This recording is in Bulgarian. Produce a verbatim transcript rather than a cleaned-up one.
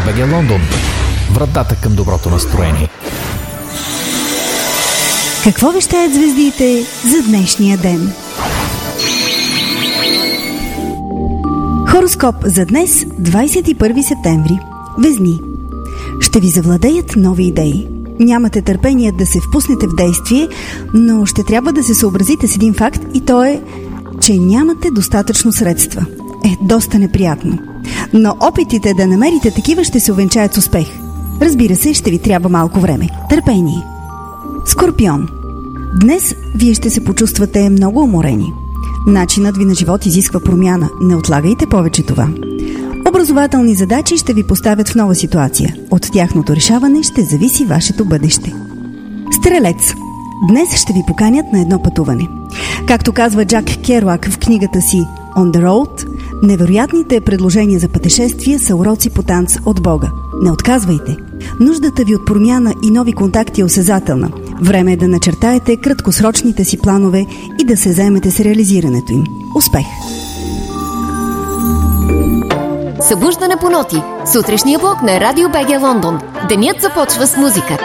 БГ Лондон. Вратата към доброто настроение. Какво вещаят звездите за днешния ден? Хороскоп за днес, двадесет и първи септември. Везни. Ще ви завладеят нови идеи. Нямате търпение да се впуснете в действие, но ще трябва да се съобразите с един факт и то е, че нямате достатъчно средства. Е, доста неприятно. Но опитите да намерите такива ще се увенчаят с успех. Разбира се, ще ви трябва малко време. Търпение. Скорпион. Днес вие ще се почувствате много уморени. Начинът ви на живот изисква промяна. Не отлагайте повече това. Образователни задачи ще ви поставят в нова ситуация. От тяхното решаване ще зависи вашето бъдеще. Стрелец. Днес ще ви поканят на едно пътуване. Както казва Джак Керуак в книгата си On the Road, невероятните предложения за пътешествия са уроци по танц от Бога. Не отказвайте. Нуждата ви от промяна и нови контакти е осезателна. Време е да начертаете краткосрочните си планове и да се заемете с реализирането им. Успех! Събуждане по ноти. Сутрешния блок на Радио БГ Лондон. Денят започва с музика.